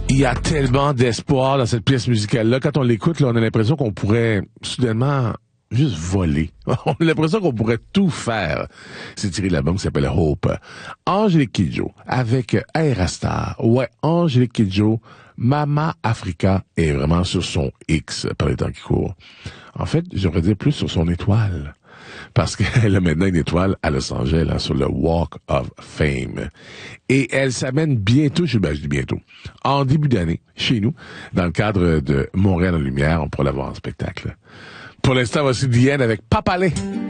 Il y a tellement d'espoir dans cette pièce musicale-là. Quand on l'écoute, là, on a l'impression qu'on pourrait soudainement juste voler. On a l'impression qu'on pourrait tout faire. C'est tiré de l'album qui s'appelle Hope. Angélique Kidjo avec Aerastar. Ouais, Angélique Kidjo, Mama Africa est vraiment sur son X par les temps qui courent. En fait, j'aurais dire plus sur son étoile. Parce qu'elle a maintenant une étoile à Los Angeles, hein, sur le Walk of Fame. Et elle s'amène bientôt, je dis bientôt, en début d'année, chez nous, dans le cadre de Montréal en Lumière, on pourra la voir en spectacle. Pour l'instant, voici Diane avec Papalé.